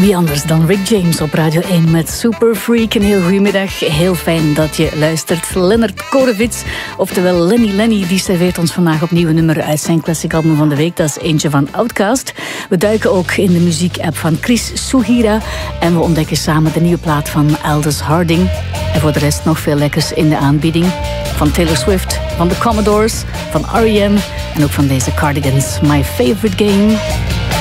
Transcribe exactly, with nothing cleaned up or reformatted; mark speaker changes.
Speaker 1: Wie anders dan Rick James op Radio één met Super Freak. Een heel goedemiddag. Heel fijn dat je luistert. Leonard Korevits, oftewel Lenny Lenny, die serveert ons vandaag opnieuw een nummer uit zijn classic album van de week. Dat is eentje van Outkast. We duiken ook in de muziekapp van Chris Sugira. En we ontdekken samen de nieuwe plaat van Aldous Harding. En voor de rest nog veel lekkers in de aanbieding. Van Taylor Swift, van de Commodores, van R E M en ook van deze Cardigans. My Favorite Game.